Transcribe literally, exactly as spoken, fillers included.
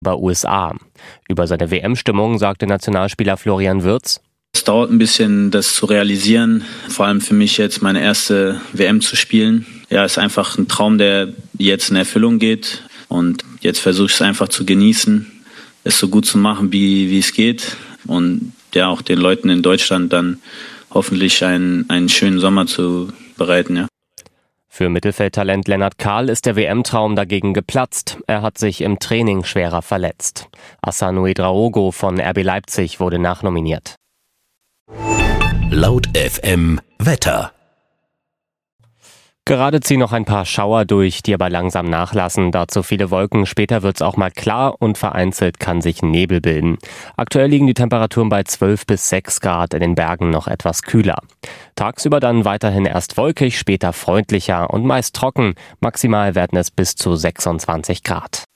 Über U S A. Über seine W M-Stimmung sagte Nationalspieler Florian Wirtz: Es dauert ein bisschen, das zu realisieren. Vor allem für mich jetzt meine erste W M zu spielen. Ja, ist einfach ein Traum, der jetzt in Erfüllung geht. Und jetzt versuche ich es einfach zu genießen, es so gut zu machen, wie, wie es geht. Und ja, auch den Leuten in Deutschland dann hoffentlich einen, einen schönen Sommer zu bereiten, ja. Für Mittelfeldtalent Lennart Kahl ist der W M-Traum dagegen geplatzt. Er hat sich im Training schwerer verletzt. Hassan Ouedraogo von R B Leipzig wurde nachnominiert. Laut F M Wetter. Gerade ziehen noch ein paar Schauer durch, die aber langsam nachlassen. Dazu viele Wolken. Später wird es auch mal klar und vereinzelt kann sich Nebel bilden. Aktuell liegen die Temperaturen bei zwölf bis sechs Grad, in den Bergen noch etwas kühler. Tagsüber dann weiterhin erst wolkig, später freundlicher und meist trocken. Maximal werden es bis zu sechsundzwanzig Grad.